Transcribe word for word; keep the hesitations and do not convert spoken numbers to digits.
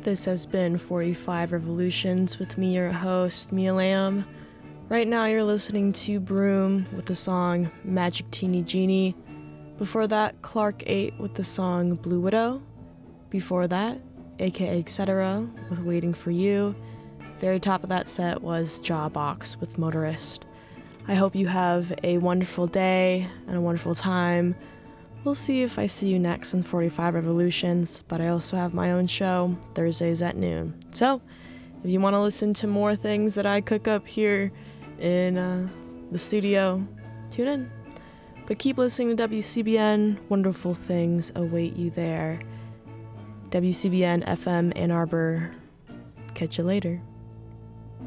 This has been forty-five Revolutions with me, your host, Mia Lamb. Right now you're listening to Broom with the song Magic Teeny Genie. Before that, Clark eight with the song Blue Widow. Before that, aka Etc. with Waiting for You. Very top of that set was Jawbox with Motorist. I hope you have a wonderful day and a wonderful time. We'll see if I see you next in forty-five Revolutions, but I also have my own show, Thursdays at noon. So, if you want to listen to more things that I cook up here in uh, the studio, tune in. But keep listening to W C B N. Wonderful things await you there. W C B N F M Ann Arbor. Catch you later.